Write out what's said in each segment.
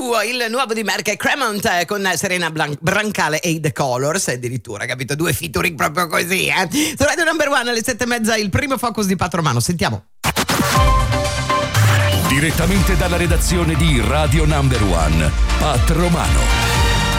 suo, il nuovo di Merck Cremont con Serena Brancale e The Colors, addirittura, capito? 2 featuring proprio così, Su Radio Number One alle 7:30 il primo focus di Pat Romano, sentiamo. Direttamente dalla redazione di Radio Number One, Pat Romano.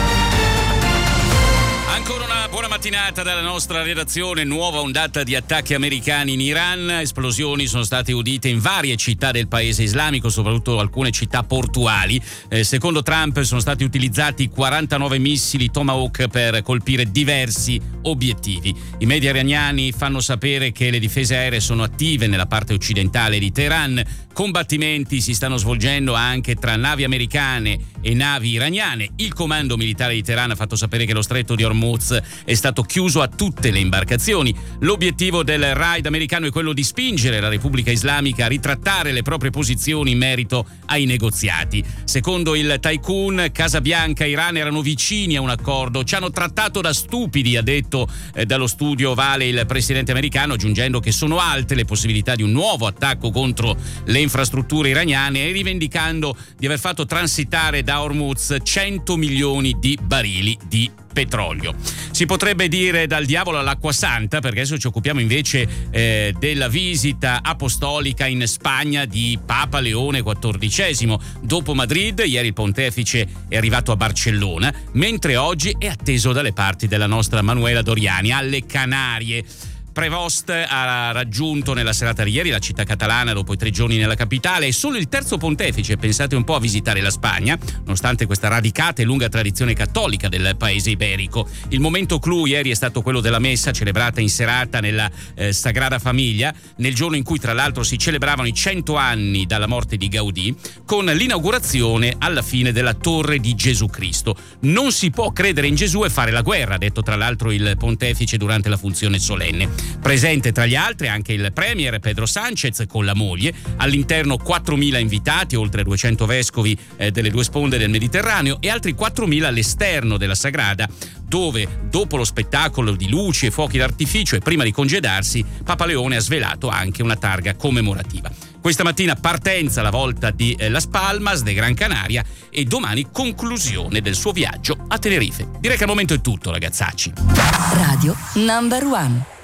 Ancora una buona mattinata dalla nostra redazione. Nuova ondata di attacchi americani in Iran. Esplosioni sono state udite in varie città del paese islamico, soprattutto alcune città portuali. Secondo Trump sono stati utilizzati 49 missili Tomahawk per colpire diversi obiettivi. I media iraniani fanno sapere che le difese aeree sono attive nella parte occidentale di Teheran. Combattimenti si stanno svolgendo anche tra navi americane e navi iraniane. Il comando militare di Teheran ha fatto sapere che lo stretto di Hormuz è stato chiuso a tutte le imbarcazioni. L'obiettivo del raid americano è quello di spingere la Repubblica Islamica a ritrattare le proprie posizioni in merito ai negoziati. Secondo il tycoon, Casa Bianca e Iran erano vicini a un accordo. Ci hanno trattato da stupidi, ha detto dallo studio ovale il presidente americano, aggiungendo che sono alte le possibilità di un nuovo attacco contro le infrastrutture iraniane e rivendicando di aver fatto transitare da Hormuz 100 milioni di barili di petrolio. Si potrebbe dire dal diavolo all'acqua santa, perché adesso ci occupiamo invece della visita apostolica in Spagna di Papa Leone XIV. Dopo Madrid, ieri il pontefice è arrivato a Barcellona, mentre oggi è atteso dalle parti della nostra Manuela Doriani alle Canarie. Prevost ha raggiunto nella serata di ieri la città catalana dopo i 3 giorni nella capitale. È solo il terzo pontefice, pensate un po', a visitare la Spagna, nonostante questa radicata e lunga tradizione cattolica del paese iberico. Il momento clou ieri è stato quello della messa celebrata in serata nella Sagrada Famiglia, nel giorno in cui tra l'altro si celebravano i 100 anni dalla morte di Gaudì, con l'inaugurazione alla fine della Torre di Gesù Cristo. Non si può credere in Gesù e fare la guerra, ha detto tra l'altro il pontefice durante la funzione solenne. Presente tra gli altri anche il premier Pedro Sánchez con la moglie, all'interno 4.000 invitati, oltre 200 vescovi delle 2 sponde del Mediterraneo e altri 4.000 all'esterno della Sagrada, dove dopo lo spettacolo di luci e fuochi d'artificio e prima di congedarsi, Papa Leone ha svelato anche una targa commemorativa. Questa mattina partenza alla volta di Las Palmas, de Gran Canaria, e domani conclusione del suo viaggio a Tenerife. Direi che al momento è tutto, ragazzacci. Radio Number One.